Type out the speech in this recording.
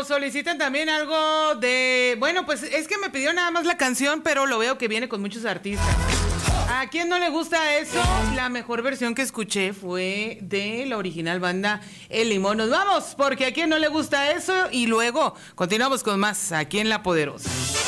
nos solicitan también algo de... Bueno, pues es que me pidió nada más la canción, pero lo veo que viene con muchos artistas. ¿A quién no le gusta eso? La mejor versión que escuché fue de la original banda El Limón. Nos vamos, porque a quién no le gusta eso. Y luego continuamos con más aquí en La Poderosa.